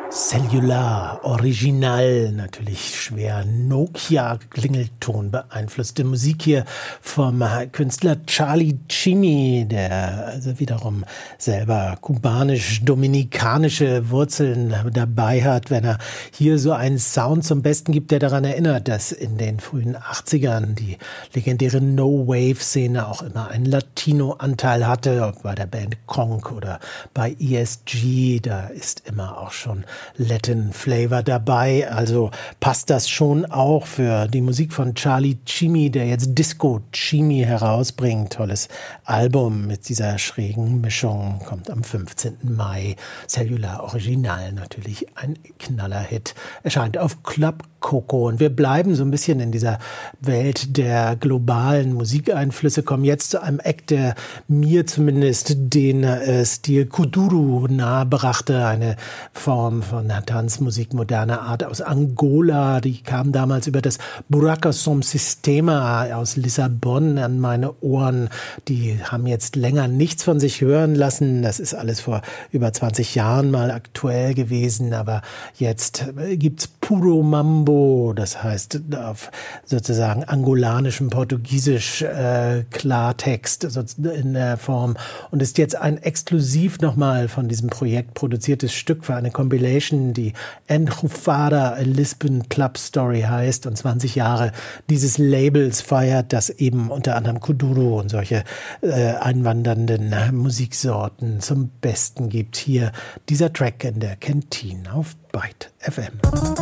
Cellular, original, natürlich schwer Nokia-Klingelton beeinflusste Musik hier vom Künstler Charlie Chimi, der also wiederum selber kubanisch-dominikanische Wurzeln dabei hat, wenn er hier so einen Sound zum Besten gibt, der daran erinnert, dass in den frühen 80ern die legendäre No-Wave-Szene auch immer einen Latino-Anteil hatte, ob bei der Band Konk oder bei ESG, da ist immer auch schon Latin Flavor dabei, also passt das schon auch für die Musik von Charlie Chimi, der jetzt Disco Chimi herausbringt. Tolles Album mit dieser schrägen Mischung, kommt am 15. Mai. Cellular Original, natürlich ein Knallerhit. Erscheint auf Club Coco und wir bleiben so ein bisschen in dieser Welt der globalen Musikeinflüsse, kommen jetzt zu einem Act, der mir zumindest den Stil Kuduro nahebrachte, eine Form von Tanzmusik moderner Art aus Angola, die kam damals über das Buraca Som Sistema aus Lissabon an meine Ohren. Die haben jetzt länger nichts von sich hören lassen, das ist alles vor über 20 Jahren mal aktuell gewesen, aber jetzt gibt's Puro Mambo, das heißt auf sozusagen angolanischem Portugiesisch Klartext in der Form und ist jetzt ein exklusiv nochmal von diesem Projekt produziertes Stück für eine Compilation, die Enjufada Lisbon Club Story heißt und 20 Jahre dieses Labels feiert, das eben unter anderem Kuduro und solche einwandernden Musiksorten zum Besten gibt. Hier dieser Track in der Kantine auf Byte FM.